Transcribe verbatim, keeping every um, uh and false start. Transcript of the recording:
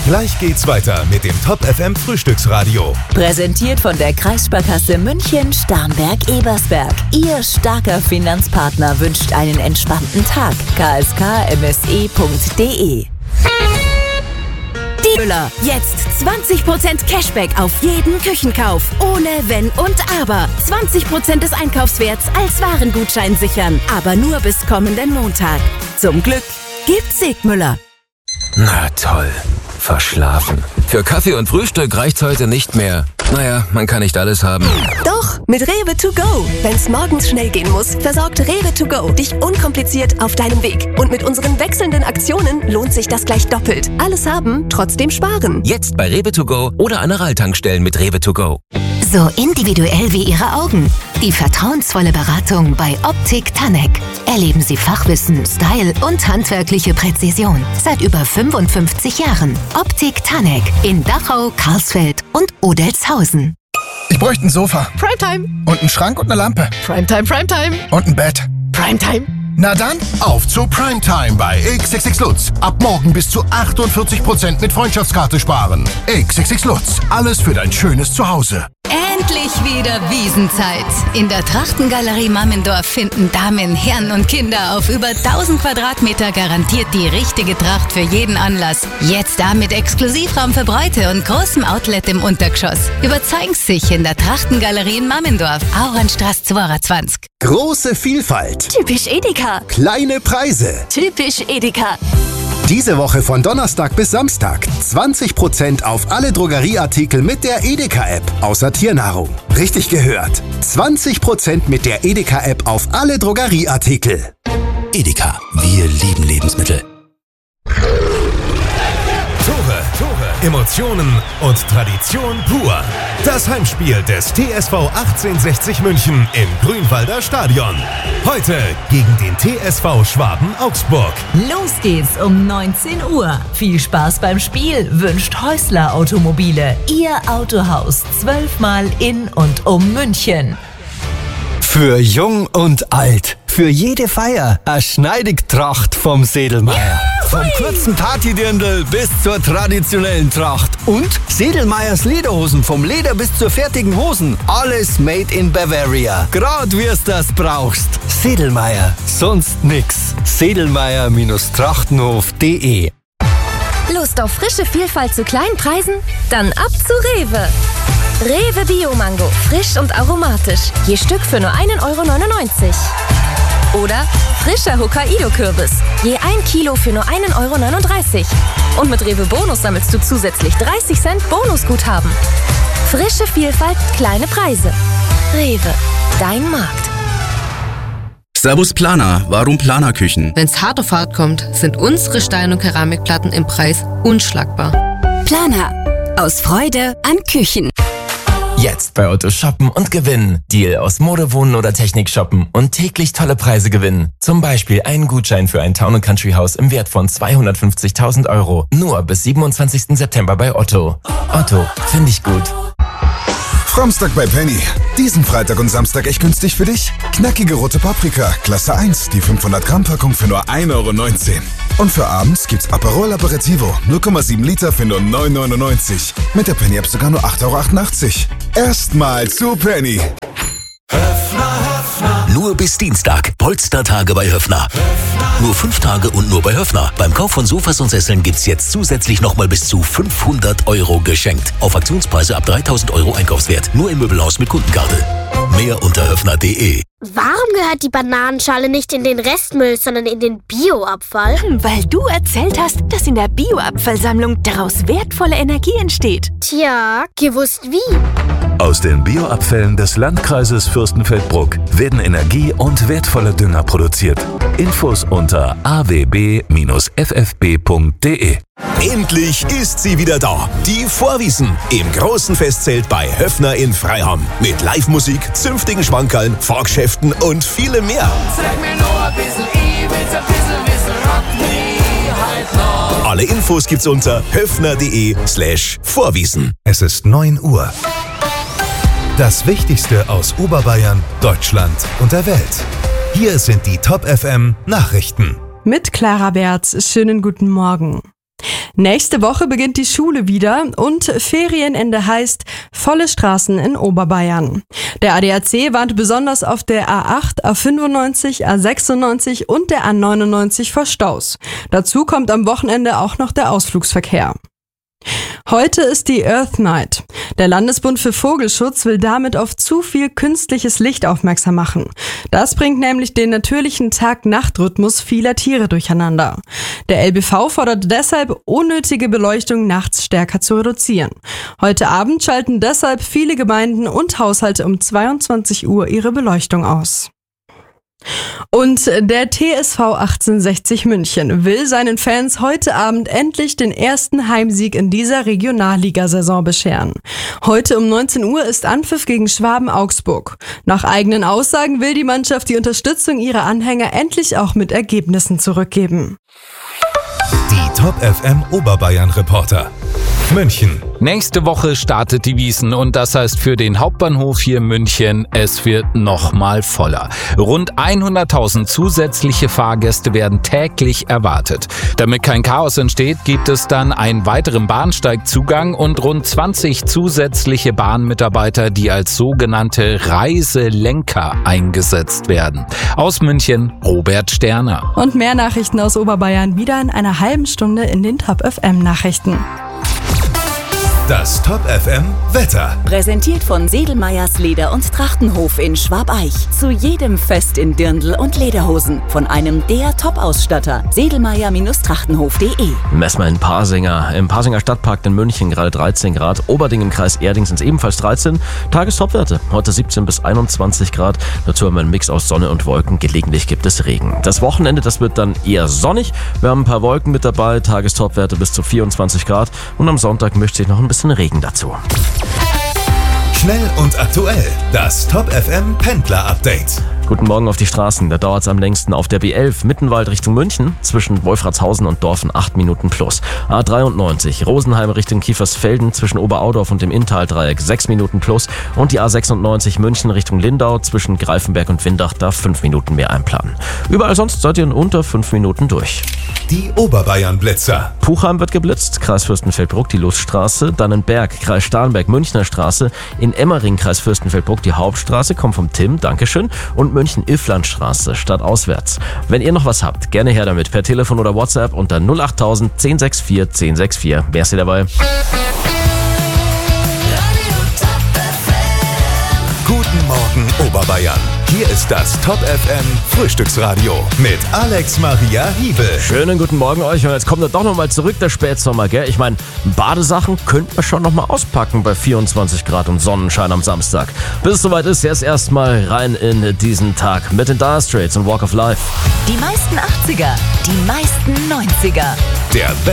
Gleich geht's weiter mit dem Top F M Frühstücksradio. Präsentiert von der Kreissparkasse München Starnberg-Ebersberg. Ihr starker Finanzpartner wünscht einen entspannten Tag. k s k m s e punkt d e. Die Müller. Jetzt zwanzig Prozent Cashback auf jeden Küchenkauf. Ohne Wenn und Aber. zwanzig Prozent des Einkaufswerts als Warengutschein sichern. Aber nur bis kommenden Montag. Zum Glück gibt's Sigmüller. Na toll. Verschlafen. Für Kaffee und Frühstück reicht's heute nicht mehr. Naja, man kann nicht alles haben. Doch, mit Rewe to go. Wenn's morgens schnell gehen muss, versorgt Rewe to go dich unkompliziert auf deinem Weg. Und mit unseren wechselnden Aktionen lohnt sich das gleich doppelt. Alles haben, trotzdem sparen. Jetzt bei Rewe to go oder an Aral-Tankstellen mit Rewe to go. So individuell wie Ihre Augen. Die vertrauensvolle Beratung bei Optik Tanek. Erleben Sie Fachwissen, Style und handwerkliche Präzision. Seit über fünfundfünfzig Jahren. Optik Tanek in Dachau, Karlsfeld und Odelshausen. Ich bräuchte ein Sofa. Primetime. Und einen Schrank und eine Lampe. Primetime, Primetime. Und ein Bett. Primetime. Na dann, auf zu Primetime bei X X X Lutz. Ab morgen bis zu achtundvierzig Prozent mit Freundschaftskarte sparen. X X X Lutz, alles für dein schönes Zuhause. Endlich wieder Wiesenzeit. In der Trachtengalerie Mammendorf finden Damen, Herren und Kinder auf über tausend Quadratmeter garantiert die richtige Tracht für jeden Anlass. Jetzt da mit Exklusivraum für Bräute und großem Outlet im Untergeschoss. Überzeugen Sie sich in der Trachtengalerie in Mammendorf, Auernstraße zweiundzwanzig. Große Vielfalt. Typisch Edeka. Kleine Preise. Typisch Edeka. Diese Woche von Donnerstag bis Samstag zwanzig Prozent auf alle Drogerieartikel mit der Edeka-App, außer Tiernahrung. Richtig gehört. zwanzig Prozent mit der Edeka-App auf alle Drogerieartikel. Edeka, wir lieben Lebensmittel. Tore, Tore, Emotionen und Tradition pur. Das Heimspiel des T S V achtzehnhundertsechzig München im Grünwalder Stadion. Heute gegen den T S V Schwaben Augsburg. Los geht's um neunzehn Uhr. Viel Spaß beim Spiel wünscht Häusler Automobile. Ihr Autohaus zwölfmal in und um München. Für jung und alt, für jede Feier, eine Schneidigtracht vom Sedelmeier. Vom kurzen Partydirndl bis zur traditionellen Tracht. Und Sedelmeiers Lederhosen, vom Leder bis zur fertigen Hosen. Alles made in Bavaria. Grad wie's das brauchst. Sedelmeier, sonst nix. Sedelmeier Trachtenhof punkt de. Lust auf frische Vielfalt zu kleinen Preisen? Dann ab zu Rewe. Rewe Bio-Mango, frisch und aromatisch. Je Stück für nur ein Euro neunundneunzig. Oder frischer Hokkaido-Kürbis. Je ein Kilo für nur ein Euro neununddreißig. Und mit Rewe Bonus sammelst du zusätzlich dreißig Cent Bonusguthaben. Frische Vielfalt, kleine Preise. Rewe, dein Markt. Servus Planer, warum Planerküchen? Wenn's hart auf hart kommt, sind unsere Stein- und Keramikplatten im Preis unschlagbar. Planer. Aus Freude an Küchen. Jetzt bei Otto shoppen und gewinnen. Deal aus Mode, Wohnen oder Technik shoppen und täglich tolle Preise gewinnen. Zum Beispiel einen Gutschein für ein Town- und Country-Haus im Wert von zweihundertfünfzigtausend Euro. Nur bis siebenundzwanzigsten September bei Otto. Otto, finde ich gut. Samstag bei Penny. Diesen Freitag und Samstag echt günstig für dich. Knackige rote Paprika, Klasse eins, die fünfhundert Gramm Packung für nur ein Euro neunzehn. Und für abends gibt's Aperol Aperitivo, null Komma sieben Liter für nur neun Euro neunundneunzig. Mit der Penny-App sogar nur acht Euro achtundachtzig. Erstmal zu Penny. Nur bis Dienstag. Polstertage bei Höffner. Nur fünf Tage und nur bei Höffner. Beim Kauf von Sofas und Sesseln gibt's jetzt zusätzlich nochmal bis zu fünfhundert Euro geschenkt. Auf Aktionspreise ab dreitausend Euro Einkaufswert. Nur im Möbelhaus mit Kundenkarte. Mehr unter höffner punkt de. Warum gehört die Bananenschale nicht in den Restmüll, sondern in den Bioabfall? Hm, weil du erzählt hast, dass in der Bioabfallsammlung daraus wertvolle Energie entsteht. Tja, gewusst wie. Aus den Bioabfällen des Landkreises Fürstenfeldbruck werden Energie und wertvolle Dünger produziert. Infos unter a w b Bindestrich f f b punkt de. Endlich ist sie wieder da. Die Vorwiesen im großen Festzelt bei Höffner in Freiham. Mit Live-Musik, zünftigen Schmankerln, Fahrgeschäften und vielem mehr. Sag mir nur ein bisschen, ich will's ein bisschen wissen, rock me halt noch. Alle Infos gibt's unter höffner punkt de slash Vorwiesen. Es ist neun Uhr. Das Wichtigste aus Oberbayern, Deutschland und der Welt. Hier sind die Top F M Nachrichten. Mit Clara Berz, schönen guten Morgen. Nächste Woche beginnt die Schule wieder und Ferienende heißt volle Straßen in Oberbayern. Der A D A C warnt besonders auf der A acht, A fünfundneunzig, A sechsundneunzig und der A neunundneunzig vor Staus. Dazu kommt am Wochenende auch noch der Ausflugsverkehr. Heute ist die Earth Night. Der Landesbund für Vogelschutz will damit auf zu viel künstliches Licht aufmerksam machen. Das bringt nämlich den natürlichen Tag-Nacht-Rhythmus vieler Tiere durcheinander. Der L B V fordert deshalb, unnötige Beleuchtung nachts stärker zu reduzieren. Heute Abend schalten deshalb viele Gemeinden und Haushalte um zweiundzwanzig Uhr ihre Beleuchtung aus. Und der T S V achtzehnhundertsechzig München will seinen Fans heute Abend endlich den ersten Heimsieg in dieser Regionalligasaison bescheren. Heute um neunzehn Uhr ist Anpfiff gegen Schwaben Augsburg. Nach eigenen Aussagen will die Mannschaft die Unterstützung ihrer Anhänger endlich auch mit Ergebnissen zurückgeben. Die Top F M Oberbayern Reporter. München. Nächste Woche startet die Wiesn und das heißt für den Hauptbahnhof hier in München, es wird nochmal voller. Rund hunderttausend zusätzliche Fahrgäste werden täglich erwartet. Damit kein Chaos entsteht, gibt es dann einen weiteren Bahnsteigzugang und rund zwanzig zusätzliche Bahnmitarbeiter, die als sogenannte Reiselenker eingesetzt werden. Aus München, Robert Sterner. Und mehr Nachrichten aus Oberbayern wieder in einer halben Stunde in den Top F M Nachrichten. Das Top F M Wetter. Präsentiert von Sedelmeyers Leder- und Trachtenhof in Schwabeich. Zu jedem Fest in Dirndl und Lederhosen. Von einem der Top-Ausstatter. Sedelmeyer Trachtenhof punkt de. Messen wir in Pasinger. Im Pasinger Stadtpark in München gerade dreizehn Grad. Oberding im Kreis Erding sind es ebenfalls dreizehn. Tagestopwerte. Heute siebzehn bis einundzwanzig Grad. Dazu haben wir einen Mix aus Sonne und Wolken. Gelegentlich gibt es Regen. Das Wochenende, das wird dann eher sonnig. Wir haben ein paar Wolken mit dabei. Tagestopwerte bis zu vierundzwanzig Grad. Und am Sonntag mischt sich noch ein bisschen Regen dazu. Schnell und aktuell. Das Top F M Pendler Update. Guten Morgen auf die Straßen. Da dauert es am längsten auf der B elf Mittenwald Richtung München zwischen Wolfratshausen und Dorfen acht Minuten plus. A dreiundneunzig Rosenheim Richtung Kiefersfelden zwischen Oberaudorf und dem Inntal-Dreieck sechs Minuten plus. Und die A sechsundneunzig München Richtung Lindau zwischen Greifenberg und Windach darf fünf Minuten mehr einplanen. Überall sonst seid ihr in unter fünf Minuten durch. Die Oberbayern-Blitzer. Puchheim wird geblitzt, Kreis Fürstenfeldbruck die Luststraße, Dannenberg, Kreis Starnberg, Münchner Straße, in Emmering, Kreis Fürstenfeldbruck die Hauptstraße, kommt vom Tim, Dankeschön, und München-Ifflandstraße, stadtauswärts. Wenn ihr noch was habt, gerne her damit per Telefon oder WhatsApp unter null achttausend zehn sechs vier zehn sechs vier. Merci dabei. Guten Morgen Oberbayern. Hier ist das Top F M Frühstücksradio mit Alex Maria Hiebel. Schönen guten Morgen euch und jetzt kommt er doch nochmal zurück, der Spätsommer, gell? Ich meine, Badesachen könnten wir schon nochmal auspacken bei vierundzwanzig Grad und Sonnenschein am Samstag. Bis es soweit ist, jetzt erstmal rein in diesen Tag mit den Dire Straits und Walk of Life. Die meisten achtziger, die meisten neunziger. Der